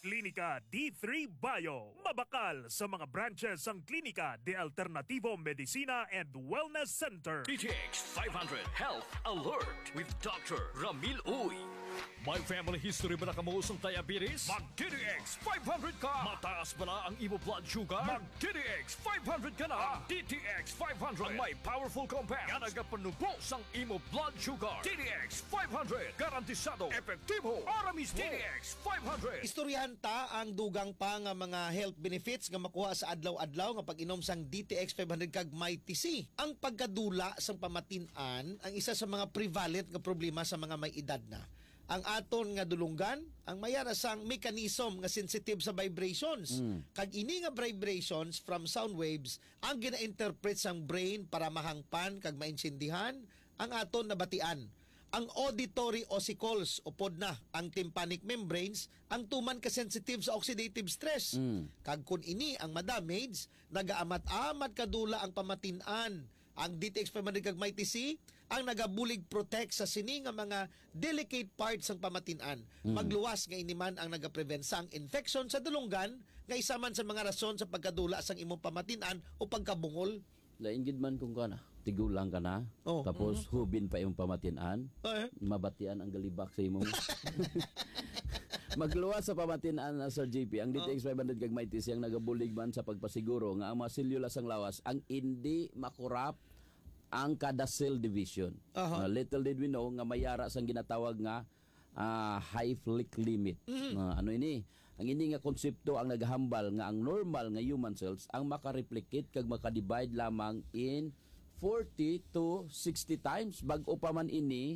Klinika D3 Bio. Mabakal sa mga branches ang Klinika de Alternativo Medicina and Wellness Center. DTX 500 Health Alert with Dr. Ramil Uy. May family history ba na kamuusong diabetes? Mag-DTX 500 ka! Mataas ba na ang imo blood sugar? Mag-DTX 500 ka na! DTX 500 ang may powerful compounds nga nagapanubos ang imo blood sugar. DTX 500 garantisado, epektibo, para mismo. DTX 500. Istoryahan ta ang dugang pa nga mga health benefits nga makuha sa adlaw-adlaw nga pag-inom sang DTX 500 kag Mighty C. Ang pagkadula sang pamatin-an ang isa sa mga prevalent nga problema sa mga may edad na. Ang aton nga dulunggan, ang mayara sang mechanism nga sensitive sa vibrations. Kag ini nga vibrations from sound waves ang gina-interpret sang brain para mahangpan kag mainsindihan ang aton nabatian. Ang auditory ossicles o podna ang tympanic membranes ang tuman ka sensitive sa oxidative stress. Kag kun ini ang madamage, nagaamat-amat kadula ang pamatin-an. Ang DTX 500 kag Mighty C ang nagabulig protect sa sini nga mga delicate parts ng pamatin-an. Magluwas nga iniman ang nagaprevent sang infection sa dulunggan nga isa man sa mga rason sa pagkadula sang imong pamatin-an o pagkabungol. Lain gid man kung kana, tigulang ka na, tapos hubin pa imong pamatin-an, mabatian ang galibak sa imong. Magluwas sa pamatin-an na Sir JP, ang DTX 500 kag Mighty C ang nagabulig man sa pagpasiguro nga ang mga selula sang lawas ang hindi makurap ang kada cell division. Little did we know nga mayara sang ginatawag nga Hayflick limit. Ano ini? Ang ini nga konsepto ang naghambal nga ang normal nga human cells ang makareplicate kag makadivide lamang in 40 to 60 times bag-o pa man ini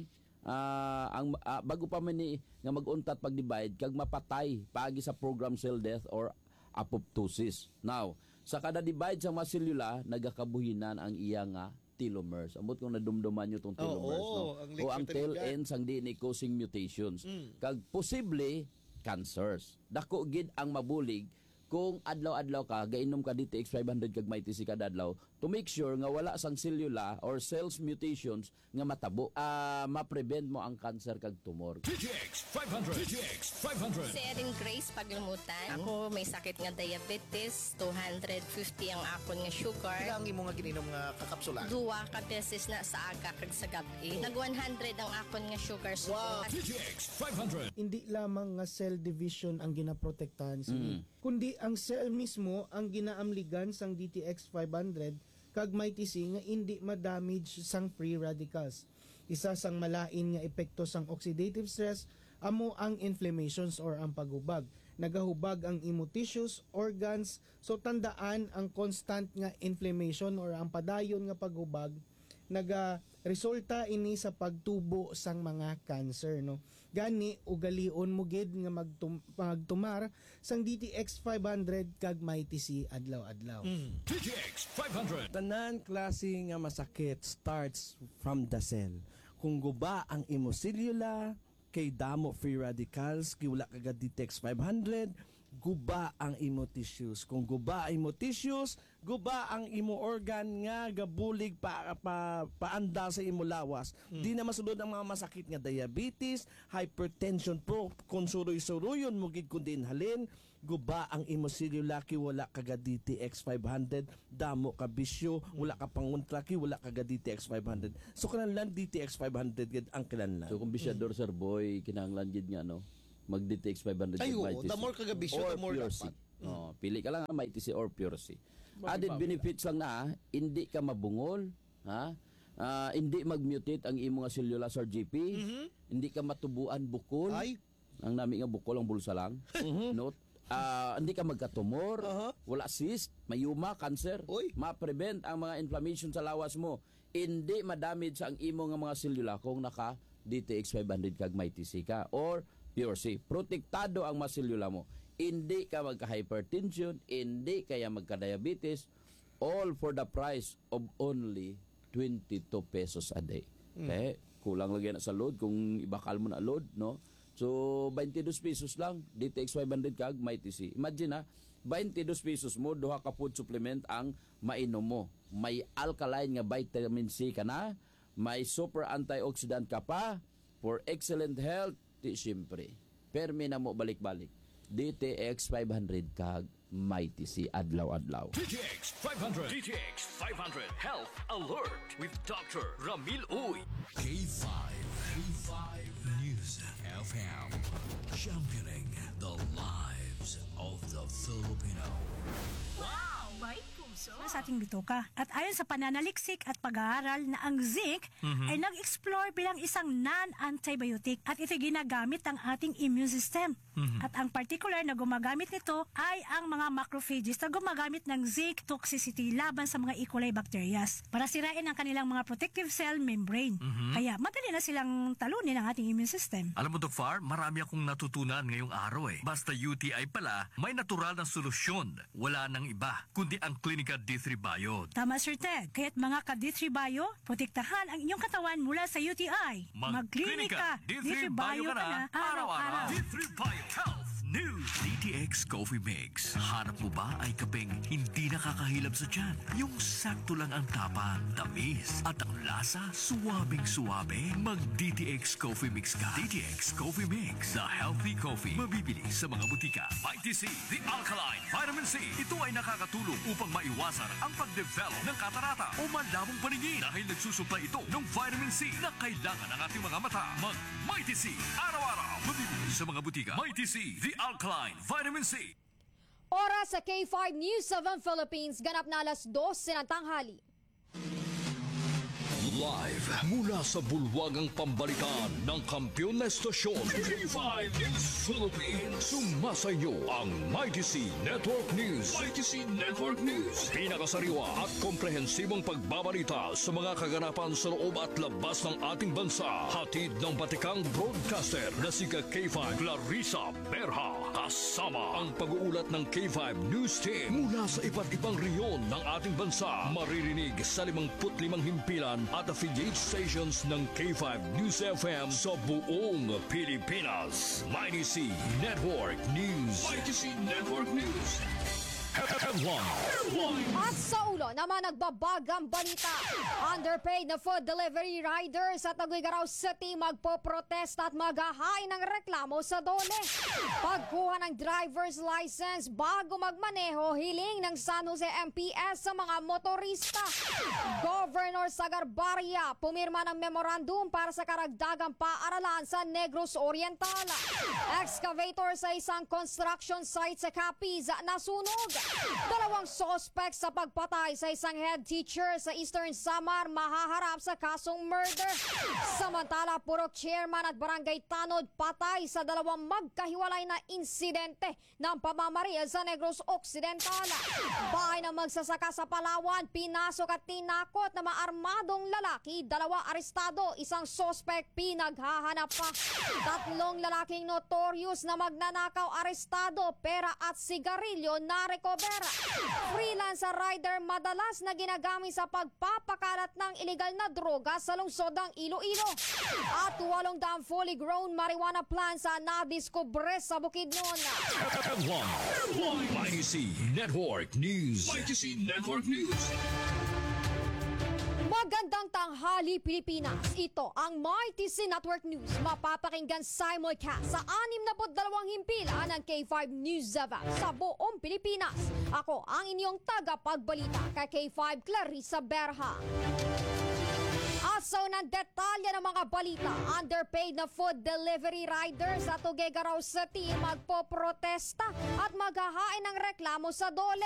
bago pa man ni nga mag-untat pag-divide kag mapatay paagi sa program cell death or apoptosis. Now, sa kada divide sa mga selula nagakabuhinan ang iya nga telomeres. Ambot kung nadumduman nyo itong telomeres, no? O ang tail ends ang DNA causing mutations. Kag posible cancers. Dako gid ang mabulig kung adlaw-adlaw ka gainom ka DTX 500 kag Mighty C kada adlaw to make sure nga wala sang selula or cells mutations nga matabo. Ma-prevent mo ang cancer kag tumor. DTX 500. DTX 500. Si Erin Grace Paglumutan. Ako may sakit nga diabetes, 250 ang akon nga sugar. Ilang imo nga gininom nga kakapsula? Duwa ka beses na sa aga kag sa gabi. Nag 100 ang akon nga sugar. Wow. DTX 500. Hindi lamang nga cell division ang ginaprotektahan kundi ang cell mismo ang ginaamligan sang DTX 500 kag Mighty C nga hindi ma-damage sang free radicals. Isa sang malain nga epekto sang oxidative stress amo ang inflammations or ang paghubag. Nagahubag ang imo tissues, organs, so tandaan ang constant nga inflammation or ang padayon nga paghubag resulta ini sa pagtubo sang mga cancer, no. Gani ugalion mo gid nga magtumar sang DTX 500 kag Mighty C adlaw-adlaw. DTX 500. Tanan klase nga masakit starts from the cell. Kung guba ang imo selula, kay damo free radicals, kay wala kagad DTX 500, guba ang imo tissues. Kung guba ang imo tissues, guba ang imo organ nga gabulig paanda sa imo lawas. Di na masulod ang mga masakit nga diabetes, hypertension pro, kung suroy-suroyon mo gid kundi halin, guba ang imo selula kay wala kaga DTX 500, damo ka bisyo, wala ka panguntra kay wala kaga DTX 500. So kinahanglan DTX 500 gid ang kinahanglan. So kung bisyador Sir Boy, kinahanglan gid nga no mag-DTX 500 Ay, Mighty C. the more kagabisyo, the more Pure dapat. C. Pili ka lang Mighty C or Pure C. Added benefits lang na, hindi ka mabungol, ha? Hindi mag-mutate ang imo nga selula Sir GP, hindi ka matubuan bukol. Ay. Ang nami nga bukol ang bulsa lang. Note, hindi ka magkatumor, wala cyst, mayuma, cancer, ma-prevent ang mga inflammation sa lawas mo. Hindi ma-damage ang imo nga mga selula kung naka DTX 500 kag Mighty C ka or Pure C. Protektado ang mga selula mo. Hindi ka magka-hypertension, hindi kaya magka-diabetes, all for the price of only 22 pesos a day. Okay? Kulang lagi na sa load kung ibakal mo na load, no? So 22 pesos lang DTX 500 kag Mighty C. Imagine 22 pesos mo duha ka food supplement ang mainom mo. May alkaline nga vitamin C ka na, may super antioxidant ka pa for excellent health. Siyempre, permi na mo balik-balik. DTX 500 kag Mighty C adlaw-adlaw. DTX 500. DTX 500 Health Alert with Dr. Ramil Uy. K5 News FM, championing the lives of the Filipino. Sa ating bituka. At ayon sa pananaliksik at pag-aaral na ang zinc ay nag-explore bilang isang non-antibiotic at ito ginagamit ng ating immune system. At ang particular na gumagamit nito ay ang mga macrophages na gumagamit ng zinc toxicity laban sa mga E. coli bacterias para sirain ang kanilang mga protective cell membrane. Kaya madali na silang talunin ang ating immune system. Alam mo, Doc Far, marami akong natutunan ngayong araw eh. Basta UTI pala, may natural na solusyon. Wala nang iba, kundi ang Clinica D3 Bio. Tama, Sir Ted. Kaya't mga ka-D3 Bio, protektahan ang inyong katawan mula sa UTI. Mag-Clinica D3 Bio ka na araw-araw. D3 Bio Health News. DTX Coffee Mix. Hanap mo ba ay kapeng hindi nakakahilab sa tiyan? Yung sakto lang ang tapang, tamis, at ang lasa, suwabing-suwabe? Mag-DTX Coffee Mix ka. DTX Coffee Mix. The healthy coffee. Mabibili sa mga butika. Mighty C, the alkaline vitamin C. Ito ay nakakatulong upang maiwasan ang pag-develop ng katarata o malabong paningin dahil nagsusupply ito ng vitamin C na kailangan ng ating mga mata. Mag-Mighty C. Araw-araw. Mabibili sa mga butika. Mighty C, the alkaline vitamin C. Oras sa K5 News 7 Philippines, ganap na alas 2 ng tanghali. Live mula sa bulwagang pambalitaan ng kampiyon na estasyon, K5 News Philippines. Sumasayo ang Mighty C Network News. Mighty C Network News. Pinakasariwa at komprehensibong pagbabalita sa mga kaganapan sa loob at labas ng ating bansa. Hatid ng batikang broadcaster na si K5 Clarissa Berha. Kasama ang pag-uulat ng K5 News Team mula sa iba't ibang reyon ng ating bansa. Maririnig sa 55 himpilan at affiliate stations ng K5 News FM sa buong Pilipinas. Mighty C Network News. Mighty C Network News. At sa ulo naman nagbabagang balita. Underpaid na food delivery riders sa Tagigaraw City magpoprotesta at maghahain ng reklamo sa DOLE. Pagkuha ng driver's license bago magmaneho, hiling ng San Jose MPS sa mga motorista. Governor Sagarbarria pumirma ng memorandum para sa karagdagang paaralan sa Negros Oriental. Excavator sa isang construction site sa Capiz nasunog. 2 suspect sa pagpatay sa isang head teacher sa Eastern Samar mahaharap sa kasong murder. Samantala, Purok Chairman at Barangay Tanod patay sa 2 magkahiwalay na insidente ng pamamaril sa Negros Occidental. Bahay ng magsasaka sa Palawan, pinasok at tinakot na maarmadong lalaki, 2 arestado, 1 suspect pinaghahanap pa. 3 lalaking notorious na magnanakaw arestado, pera at sigarilyo na recover. Freelance rider madalas na ginagamit sa pagpapakalat ng illegal na droga sa lungsod ng Iloilo. At 800 fully grown marijuana plants na nadiskubre sa Bukidnon. Mighty C Network News. Mighty C Network News. Magandang tanghali, Pilipinas. Ito ang Mighty C Network News. Mapapakinggan simulcast sa 62 himpilan ng K5 News 7 sa buong Pilipinas. Ako ang inyong tagapagbalita kay K5 Clarissa Berha. Aso ng detalye ng mga balita, underpaid na food delivery riders sa Tuguegarao City magpoprotesta at maghahain ng reklamo sa DOLE.